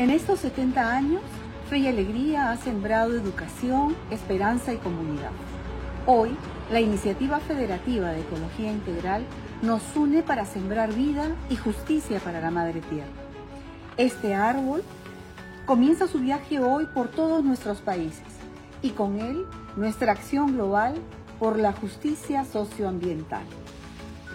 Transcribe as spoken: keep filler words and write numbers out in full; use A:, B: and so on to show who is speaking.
A: En estos setenta años, Fe y Alegría ha sembrado educación, esperanza y comunidad. Hoy, la Iniciativa Federativa de Ecología Integral nos une para sembrar vida y justicia para la Madre Tierra. Este árbol comienza su viaje hoy por todos nuestros países y con él nuestra acción global por la justicia socioambiental.